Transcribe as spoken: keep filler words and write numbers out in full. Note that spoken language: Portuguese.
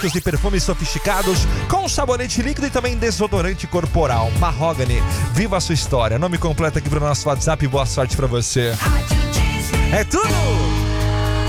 e perfumes sofisticados com sabonete líquido e também desodorante corporal. Mahogany, viva a sua história. Nome completo aqui pro nosso WhatsApp e boa sorte pra você. É tudo!